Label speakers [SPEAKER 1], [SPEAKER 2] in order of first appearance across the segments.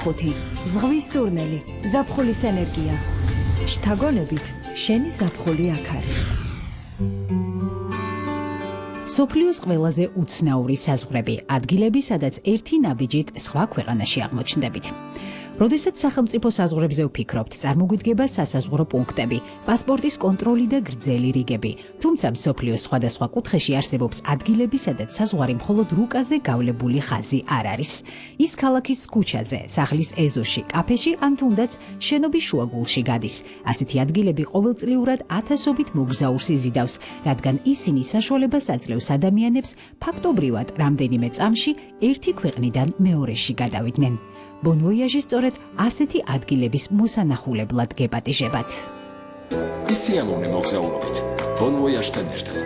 [SPEAKER 1] 25. ზღვის სურნელი, ზაფხულის ენერგია. შთაგონებით, შენი ზაფხული აქ არის.
[SPEAKER 2] სოფლიოს ყველაზე უცნაური საზღვრები, ადგილები, სადაც ერთი ნაბიჯით სხვა ქვეყანაში აღმოჩნდებით. როდესაც სახელმწიფო საზღვრებზე ვფიქრობთ, წარმოგვიდგება სასაზღვრო პუნქტები, პასპორტის კონტროლი და გრძელი რიგები. თუმცა მსოფლიოს სხვადასხვა კუთხეში არსებობს ადგილები, სადაც საზღვარი მხოლოდ რუკაზე გავლებული ხაზი არ არის. ის ქალაქის ქუჩაზე, სახლის ეზოში, კაფეში ან თუნდაც შენობის შუაგულში გადის. ასეთი ადგილები ყოველწლიურად ათასობით მოგზაურს იზიდავს, რადგან ისინი საშუალებას აძლევს ადამიანებს ფაქტობრივად რამდენიმე წამში ერთი ქვეყნიდან მეორეში გადავიდნენ. Bon voyage-ი სწორედ ასეთი ადგილების მოსანახულებლად გეპატიჟებათ.
[SPEAKER 3] ისიამოვნე მოგზაურობით. Bon voyage-თან ერთად.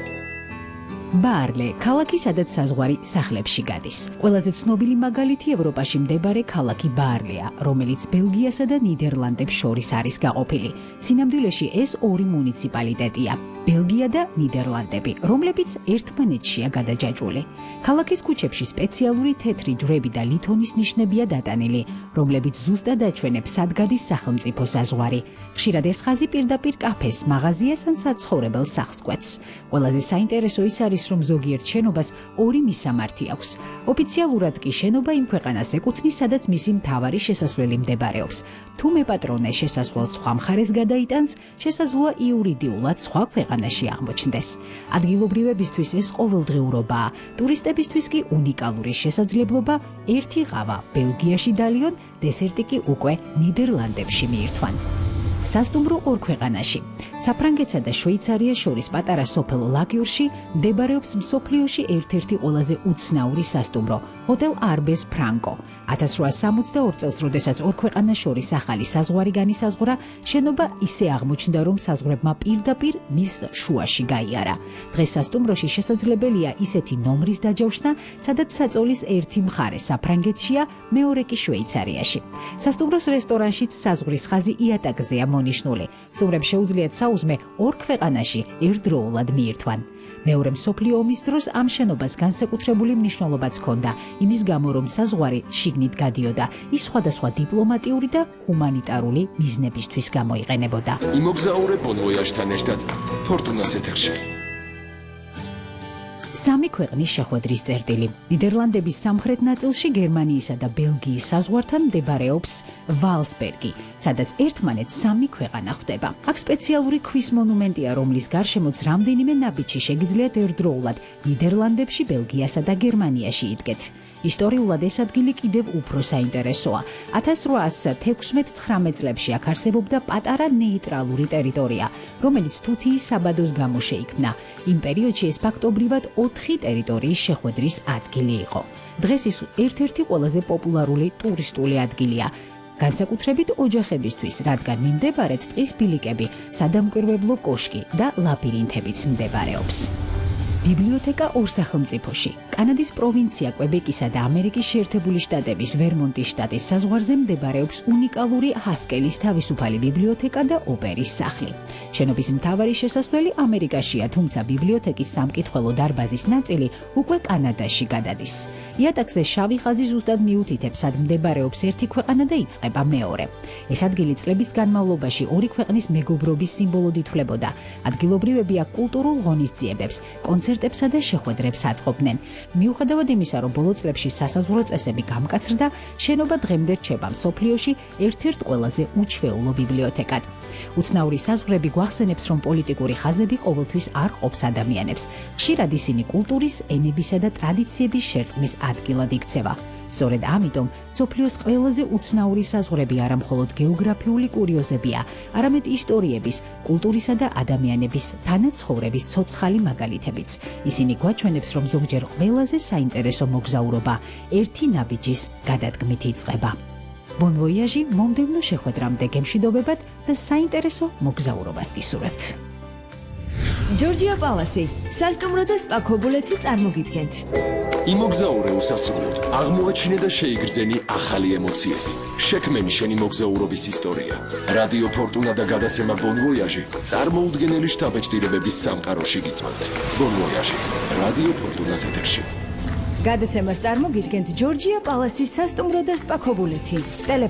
[SPEAKER 2] ბარლე, ქალაქი, სადაც საზღვარი სახლებში გადის. ყველაზე ცნობილი მაგალითი ევროპაში მდებარე ქალაქი ბარლია, რომელიც ბელგიასა და ნიდერლანდებს შორის არის გაყოფილი. სინამდვილეში ეს ორი მუნიციპალიტეტია. ბელგია და ნიდერლანდები, რომლებიც ერთმანეთშია გადაჯაჭვული. ქალაქის ქუჩებში სპეციალური თეთრი ჯვრები და ლითონის ნიშნებია დატანილი, რომლებიც ზუსტად აჩვენებს სად გადის სახელმწიფო საზღვარი. ხშირად ეს ხაზი პირდაპირ კაფეს, მაღაზიას ან საცხოვრებელ სახლს კვეთს. ყველაზე საინტერესო ის არის, რომ ზოგიერთ შენობას ორი მისამართი აქვს. ოფიციალურად კი შენობა იმ ქვეყანას ეკუთვნის, სადაც მისი მთავარი შესასვლელი მდებარეობს. თუ მეპატრონე შესასვლელს სხვა მხარეს გადაიტანს, შესაძლოა იურიდიულად სხვა ქვეყანაში აღმოჩნდეს. ადგილობრივებისთვის ეს ყოველდღიურობაა, ტურისტებისთვის კი უნიკალური შესაძლებლობა ერთი ყავა ბელგიაში დალიონ, დესერტი კი უკვე ნიდერლანდებში მიირთვან. სასტუმრო ორ ქვეყანაში. საფრანგეთსა და შვეიცარიას შორის პატარა სოფელ ლაგიურში მდებარეობს მსოფლიოში ერთ-ერთი ყველაზე უცნაური სასტუმრო, ჰოტელ არბეს ფრანკო. 1862 წელს, როდესაც ორ ქვეყანას შორის ახალი საზღვარი განისაზღვრა, შენობა ისე აღმოჩნდა, რომ საზღვრებმა პირდაპირ მის შუაში გაიარა. დღეს სასტუმროში შესაძლებელია ისეთი ნომრის დაჯავშნა, სადაც საწოლის ერთი მხარე საფრანგეთშია, მეორე კი შვეიცარიაში. სასტუმროს რესტორანშიც საზღვრის ხაზი იატაკზეა მონიშნული. სტუმრებს შეუძლიათ საუზმე ორ ქვეყანაში ერთდროულად მიირთვან. მეორე მსოფლიო ომის დროს ამ შენობას განსაკუთრებული მნიშვნელობაც ჰქონდა, იმის გამო, რომ საზღვარი შიგნით გადიოდა, ის სხვადასხვა დიპლომატიური და ჰუმანიტარული მიზნებისთვის გამოიყენებოდა.
[SPEAKER 3] იმოგზაურე Bon voyage-თან ერთად ფორტუნას ეთერში.
[SPEAKER 2] სამი ქვეყნის შეხვედრის წერტილი. ნიდერლანდების სამხრეთ ნაწილში გერმანიისა და ბელგიის საზღვართან მდებარეობს ვალსბერგი, სადაც ერთმანეთს სამი ქვეყანა ხვდება. აქ სპეციალური ქვის მონუმენტია, რომლის გარშემოც რამდენიმე ნაბიჯი შეგიძლიათ ერთდროულად ნიდერლანდებში, ბელგიასა და გერმანიაში იდგეთ. ისტორიულად ეს ადგილი კიდევ უფრო საინტერესოა. 1816-19 წლებში აქ არსებობდა პატარა ნეიტრალური ტერიტორია, რომელიც თუთიის საბადოს გამო შეიქმნა. იმ პერიოდში ეს ფაქტობრივად 4 ტერიტორიის შეხვედრის ადგილი იყო. დღეს ის ერთ-ერთი ყველაზე პოპულარული ტურისტული ადგილია. განსაკუთრებით ოჯახებისთვის, რადგან მიმდებარედ ტყის ბილიკები, სადამკვირვებლო კოშკი და ლაბირინთებიც მდებარეობს. ბიბლიოთეკა ორ სახელმწიფოში. კანადის პროვინცია კვებეკისა და ამერიკის შეერთებული შტატების ვერმონტის შტატის საზღვარზე მდებარეობს უნიკალური ჰასკელის თავისუფალი ბიბლიოთეკა და ოპერის სახლი. შენობის მთავარი შესასვლელი ამერიკაშია, თუმცა ბიბლიოთეკის სამკითხველო დარბაზის ნაწილი უკვე კანადაში გადადის. იატაკზე შავი ხაზი ზუსტად მიუთითებს, სად მდებარეობს ერთი ქვეყანა და იწყება მეორე. ეს ადგილი წლების განმავლობაში ორი ქვეყნის მეგობრობის სიმბოლოდ ითვლებოდა. ადგილობრივები აქ კულტურულ ღონისძიებებს, კონცერტებსა და შეხვედრებს აწყობდნენ. მიუხედავად იმისა, რომ ბოლო წლებში სასაზღვრო წესები გამკაცრდა, შენობა დღემდე რჩება მსოფლიოში ერთ-ერთ ყველაზე უჩვეულო ბიბლიოთეკად. უცნაური საზღვრები გვახსენებს, რომ პოლიტიკური ხაზები ყოველთვის არ ყოფს ადამიანებს. ხშირად ისინი კულტურის, ენებისა და ტრადიციების შერწყმის ადგილად იქცევა. სწორედ ამიტომ მსოფლიოს ყველაზე უცნაური საზღვრები არა მხოლოდ გეოგრაფიული კურიოზებია, არამედ ისტორიების, კულტურისა და ადამიანების თანაცხოვრების ცოცხალი მაგალითებიც. ისინი გვაჩვენებს, რომ ზოგჯერ ყველაზე საინტერესო მოგზაურობა ერთი ნაბიჯის გადადგმით იწყება. Bon voyage-ი მომდევნო შეხვედრამდე გემშვიდობებად და საინტერესო მოგზაურობას გისურვებთ.
[SPEAKER 1] ჯორჯია პალასი, სასტუმრო და სპა ქობულეთი წარმოგიდგენთ.
[SPEAKER 3] იმოგზაურე უსასრულოდ, აღმოაჩინე და შეიგრძენი ახალი ემოციები. შექმენი შენი მოგზაურობის ისტორია. რადიო ფორტუნა და გადაცემა Bon voyage-ი წარმოუდგენელი შთაბეჭდილებების სამყაროში გიწვევთ. Bon voyage-ი რადიო ფორტუნას ეთერში.
[SPEAKER 1] გადაცემას წარმოგიდგენთ ჯორჯია პალასის სასტუმრო და სპა ქობულეთი.